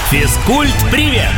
Физкульт-привет!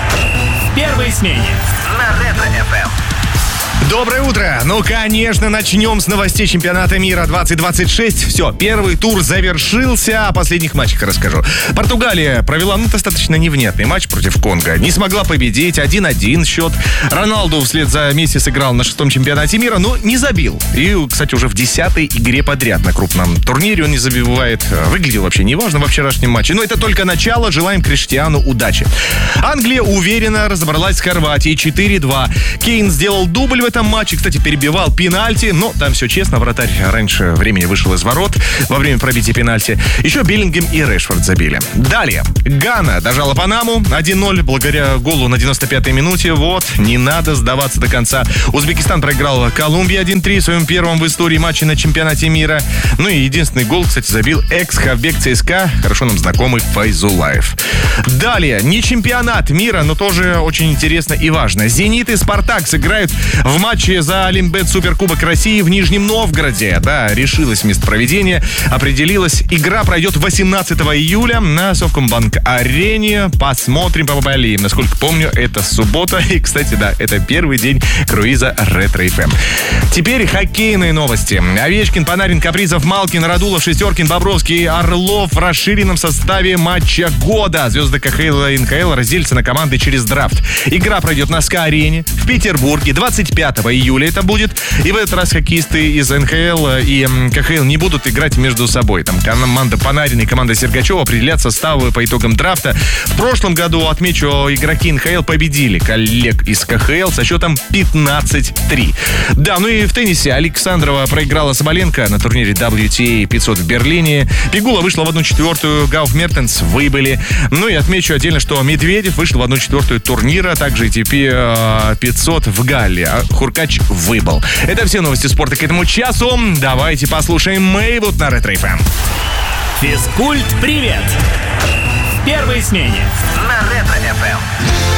В первой смене на Ретро-ФМ. Доброе утро! Ну, конечно, начнем с новостей чемпионата мира 2026. Все, первый тур завершился, о последних матчах расскажу. Португалия провела, достаточно невнятный матч против Конго. Не смогла победить, 1-1 счет. Роналду вслед за Месси сыграл на 6-м чемпионате мира, но не забил. И, кстати, уже в 10-й игре подряд на крупном турнире он не забивает. Выглядел вообще неважно во вчерашнем матче. Но это только начало, желаем Криштиану удачи. Англия уверенно разобралась с Хорватией 4-2. Кейн сделал дубль в этом матче, кстати, перебивал пенальти, но там все честно, вратарь раньше времени вышел из ворот во время пробития пенальти. Еще Беллингем и Решфорд забили. Далее. Гана дожала Панаму 1-0 благодаря голу на 95-й минуте. Вот, не надо сдаваться до конца. Узбекистан проиграл Колумбии 1-3 в своем первом в истории матче на чемпионате мира. Ну и единственный гол, кстати, забил экс-хавбек ЦСКА, хорошо нам знакомый Файзулаев. Далее. Не чемпионат мира, но тоже очень интересно и важно. «Зенит» и «Спартак» сыграют в матче за Олимпбет Суперкубок России в Нижнем Новгороде. Да, решилось место проведения, определилось. Игра пройдет 18 июля на Совкомбанк-арене. Посмотрим, поболеем. Насколько помню, это суббота. И, кстати, да, это первый день круиза Ретро-ФМ. Теперь хоккейные новости. Овечкин, Панарин, Капризов, Малкин, Радулов, Шестеркин, Бобровский, Орлов в расширенном составе матча года. Звезды КХЛ и НХЛ разделятся на команды через драфт. Игра пройдет на СКА-арене в Петербурге 25 июля это будет. И в этот раз хоккеисты из НХЛ и КХЛ не будут играть между собой. Там команда Панарина и команда Сергачева определят составы по итогам драфта. В прошлом году, отмечу, игроки НХЛ победили коллег из КХЛ со счетом 15-3. Да, ну и в теннисе Александрова проиграла Соболенко на турнире WTA 500 в Берлине. Пигула вышла в 1/4, Гауф Мертенс выбыли. Ну и отмечу отдельно, что Медведев вышел в 1/4 турнира, также ATP 500 в Галле. А Хуркач выбыл. Это все новости спорта к этому часу. Давайте послушаем Мэйвуд на Ретро-ФМ. Физкульт-привет! В первой смене на Ретро-ФМ.